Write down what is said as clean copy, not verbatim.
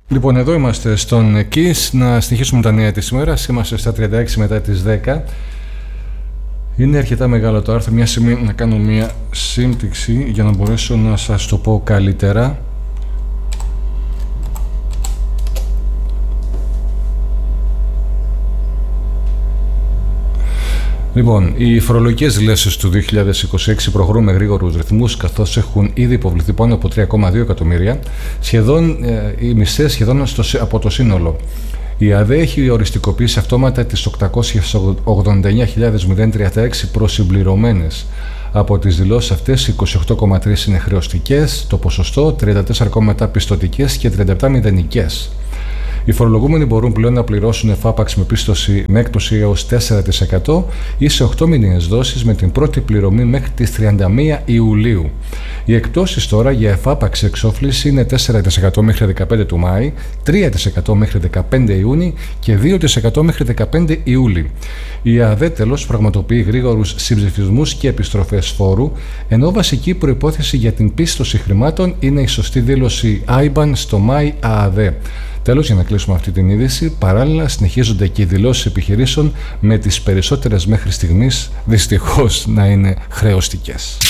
Λοιπόν, εδώ είμαστε στον KISS να συνεχίσουμε τα νέα της ημέρας. Είμαστε στα 36 μετά τις 10. Είναι αρκετά μεγάλο το άρθρο. Μια στιγμή να κάνω μια σύμπτυξη για να μπορέσω να σας το πω καλύτερα. Λοιπόν, οι φορολογικές λύσεις του 2026 προχωρούν με γρήγορους ρυθμούς, καθώς έχουν ήδη υποβληθεί πάνω από 3,2 εκατομμύρια, οι μισές σχεδόν από το σύνολο. Η ΑΔΕ έχει οριστικοποιήσει αυτόματα τις 889.036 προσυμπληρωμένες. Από τις δηλώσεις αυτές, 28,3 είναι χρεωστικές, το ποσοστό 34,7 πιστωτικές και 37 μηδενικές. Οι φορολογούμενοι μπορούν πλέον να πληρώσουν εφάπαξ με πίστοση με έκπτωση έως 4% ή σε 8 μηνιαίες δόσεις με την πρώτη πληρωμή μέχρι τις 31 Ιουλίου. Οι εκπτώσεις τώρα για εφάπαξ εξόφληση είναι 4% μέχρι 15 του Μάη, 3% μέχρι 15 Ιούνιου και 2% μέχρι 15 Ιούλη. Η ΑΔΕ τέλος πραγματοποιεί γρήγορους συμψηφισμούς και επιστροφές φόρου, ενώ βασική προϋπόθεση για την πίστοση χρημάτων είναι η σωστή δήλωση IBAN στο MyAAD. Τέλος, για να κλείσουμε αυτή την είδηση, παράλληλα συνεχίζονται και οι δηλώσεις επιχειρήσεων, με τις περισσότερες μέχρι στιγμής δυστυχώς να είναι χρεωστικές.